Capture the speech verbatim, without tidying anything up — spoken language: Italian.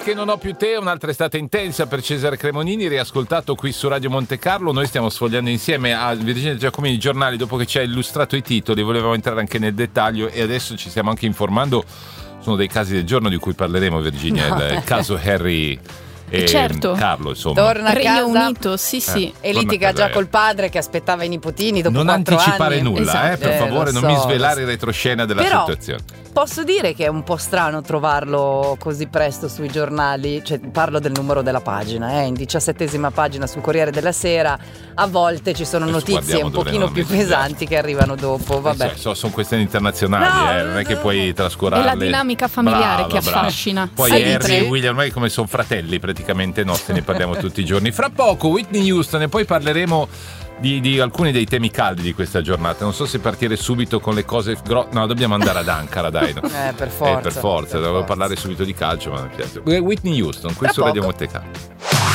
Che non ho più te, un'altra estate intensa per Cesare Cremonini, riascoltato qui su Radio Monte Carlo. Noi stiamo sfogliando insieme a Virginia Giacomini i giornali dopo che ci ha illustrato i titoli, volevamo entrare anche nel dettaglio e adesso ci stiamo anche informando su uno dei casi del giorno di cui parleremo, Virginia, no. il, il caso Harry e certo. Carlo, insomma. Torna a Regno casa Unito, sì sì. Eh, e litiga già col padre che aspettava i nipotini dopo non quattro anni. Non anticipare nulla, esatto. eh, per eh, favore, so, non mi svelare il retroscena della Però, situazione. Posso dire che è un po' strano trovarlo così presto sui giornali, cioè parlo del numero della pagina, eh, in diciassettesima pagina sul Corriere della Sera, a volte ci sono Adesso notizie un pochino più pesanti che arrivano dopo, vabbè. Eh, so, sono questioni internazionali, no, eh, non è che puoi trascurarle. È la dinamica familiare brava, che brava. affascina. Poi Sì, Harry sì. e William, noi come sono fratelli praticamente nostri, ne parliamo tutti i giorni. Fra poco Whitney Houston e poi parleremo Di, di alcuni dei temi caldi di questa giornata. Non so se partire subito con le cose gro- no, dobbiamo andare ad Ankara, dai, no? Eh, per forza. Eh, per forza, per dovevo forza. parlare subito di calcio, ma mi piace. Whitney Houston, qui Tra su Radio poco. Monte Carlo.